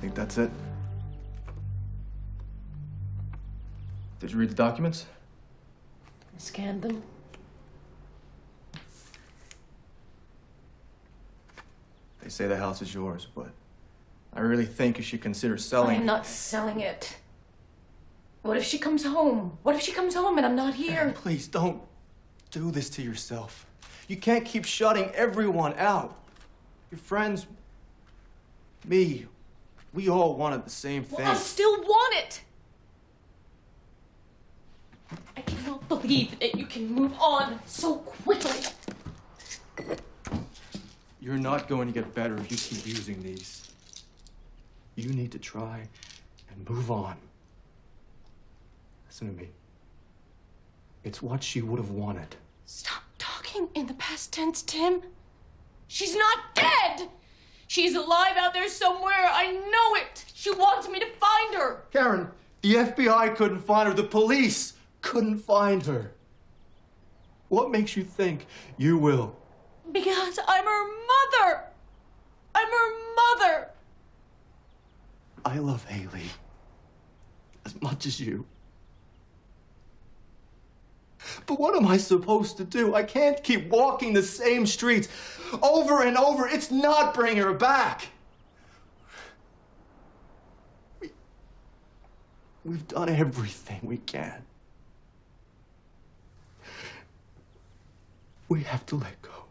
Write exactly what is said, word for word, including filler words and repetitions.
Think that's it? Did you read the documents? I scanned them. They say the house is yours, but I really think you should consider selling. I'm not selling it. What if she comes home? What if she comes home and I'm not here? Anne, please don't do this to yourself. You can't keep shutting everyone out. Your friends, me, we all wanted the same thing. Well, I still want it. I cannot believe that you can move on so quickly. You're not going to get better if you keep using these. You need to try and move on. Listen to me. It's what she would have wanted. Stop talking in the past tense, Tim. She's not dead! She's alive out there somewhere. I know it. She wants me to find her. Karen, the F B I couldn't find her. The police couldn't find her. What makes you think you will? Because I'm her mother. I'm her mother. I love Haley as much as you. But what am I supposed to do? I can't keep walking the same streets over and over. It's not bringing her back. We, we've done everything we can. We have to let go.